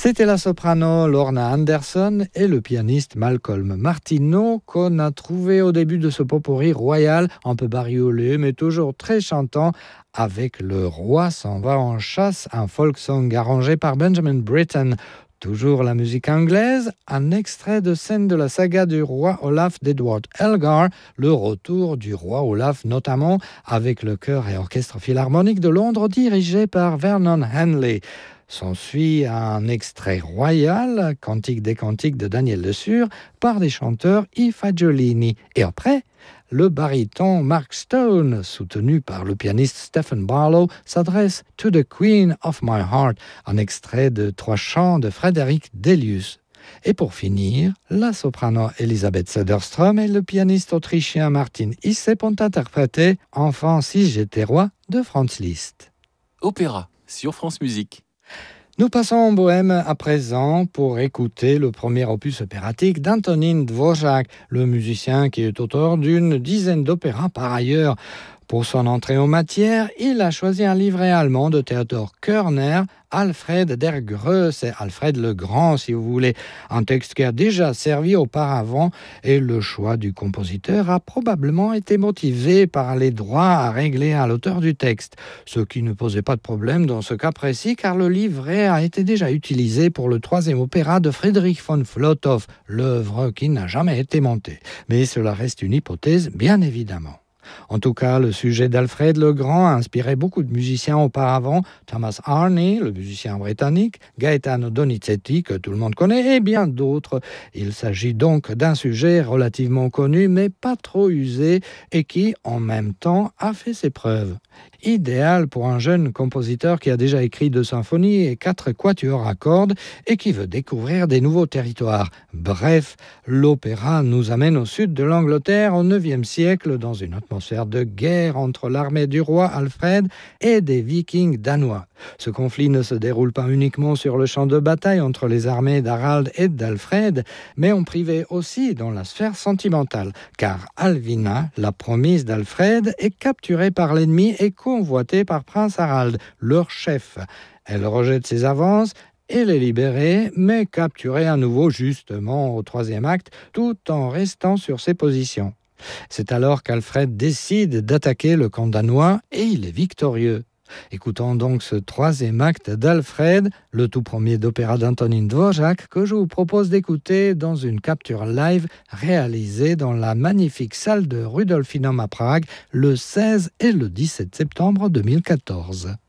C'était la soprano Lorna Anderson et le pianiste Malcolm Martineau qu'on a trouvé au début de ce potpourri royal, un peu bariolé mais toujours très chantant, avec Le Roi s'en va en chasse, un folk song arrangé par Benjamin Britten. Toujours la musique anglaise, un extrait de scène de la saga du roi Olaf d'Edward Elgar, le retour du roi Olaf notamment, avec le chœur et orchestre philharmonique de Londres dirigé par Vernon Henley. S'ensuit un extrait royal, Cantique des Cantiques de Daniel Le Sur, par les chanteurs I Fagiolini. Et après, le baryton Mark Stone, soutenu par le pianiste Stephen Barlow, s'adresse To the Queen of My Heart, un extrait de 3 chants de Frédéric Delius. Et pour finir, la soprano Elisabeth Söderström et le pianiste autrichien Martin Issep ont interprété Enfant si j'étais roi de Franz Liszt. Opéra sur France Musique. Nous passons en Bohème à présent pour écouter le premier opus opératique d'Antonín Dvořák, le musicien qui est auteur d'une dizaine d'opéras par ailleurs. Pour son entrée en matière, il a choisi un livret allemand de Theodor Körner, Alfred der Größe, Alfred le Grand si vous voulez, un texte qui a déjà servi auparavant et le choix du compositeur a probablement été motivé par les droits à régler à l'auteur du texte, ce qui ne posait pas de problème dans ce cas précis car le livret a été déjà utilisé pour le 3e opéra de Friedrich von Flotow, l'œuvre qui n'a jamais été montée. Mais cela reste une hypothèse bien évidemment. En tout cas, le sujet d'Alfred le Grand a inspiré beaucoup de musiciens auparavant, Thomas Arne, le musicien britannique, Gaetano Donizetti, que tout le monde connaît, et bien d'autres. Il s'agit donc d'un sujet relativement connu, mais pas trop usé, et qui, en même temps, a fait ses preuves. Idéal pour un jeune compositeur qui a déjà écrit 2 symphonies et 4 quatuors à cordes et qui veut découvrir des nouveaux territoires. Bref, l'opéra nous amène au sud de l'Angleterre au IXe siècle dans une atmosphère de guerre entre l'armée du roi Alfred et des vikings danois. Ce conflit ne se déroule pas uniquement sur le champ de bataille entre les armées d'Harald et d'Alfred, mais en privé aussi dans la sphère sentimentale, car Alvina, la promise d'Alfred, est capturée par l'ennemi et convoitée par Prince Harald, leur chef. Elle rejette ses avances et les libérée, mais capturée à nouveau justement au 3e acte, tout en restant sur ses positions. C'est alors qu'Alfred décide d'attaquer le camp danois et il est victorieux. Écoutons donc ce 3e acte d'Alfred, le tout premier d'opéra d'Antonín Dvořák, que je vous propose d'écouter dans une capture live réalisée dans la magnifique salle de Rudolfinum à Prague le 16 et le 17 septembre 2014.